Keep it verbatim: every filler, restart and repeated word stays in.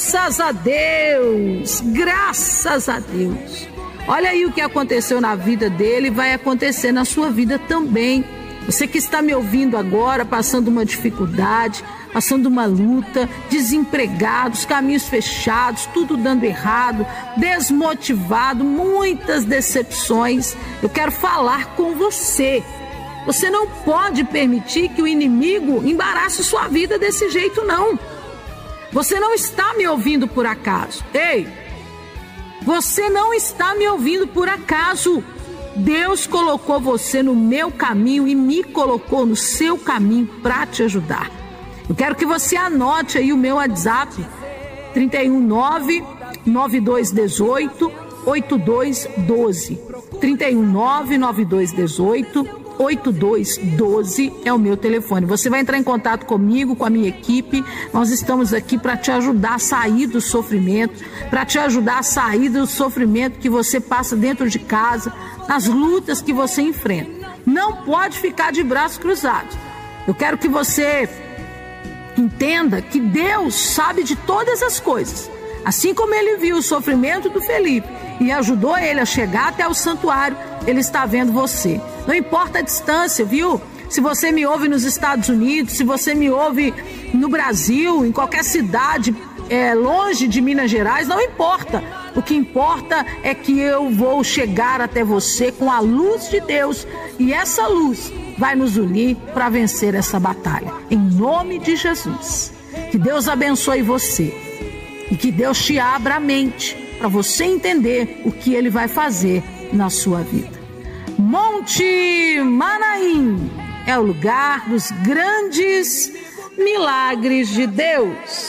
Graças a Deus, graças a Deus. Olha aí o que aconteceu na vida dele, vai acontecer na sua vida também. Você que está me ouvindo agora, passando uma dificuldade, passando uma luta, desempregado, os caminhos fechados, tudo dando errado, desmotivado, muitas decepções. Eu quero falar com você. Você não pode permitir que o inimigo embarace sua vida desse jeito, não. Você não está me ouvindo por acaso. Ei, você não está me ouvindo por acaso. Deus colocou você no meu caminho e me colocou no seu caminho para te ajudar. Eu quero que você anote aí o meu WhatsApp, trinta e um, nove, nove dois um oito, oito dois um dois. trinta e um, nove, nove dois um oito, oito dois um dois é o meu telefone. Você vai entrar em contato comigo, com a minha equipe. Nós estamos aqui para te ajudar a sair do sofrimento, para te ajudar a sair do sofrimento que você passa dentro de casa, nas lutas que você enfrenta. Não pode ficar de braços cruzados. Eu quero que você entenda que Deus sabe de todas as coisas. Assim como ele viu o sofrimento do Felipe e ajudou ele a chegar até o santuário, ele está vendo você. Não importa a distância, viu? Se você me ouve nos Estados Unidos, se você me ouve no Brasil, em qualquer cidade é, longe de Minas Gerais, não importa. O que importa é que eu vou chegar até você com a luz de Deus, e essa luz vai nos unir para vencer essa batalha. Em nome de Jesus. Que Deus abençoe você e que Deus te abra a mente para você entender o que ele vai fazer na sua vida. Monte Manaim é o lugar dos grandes milagres de Deus.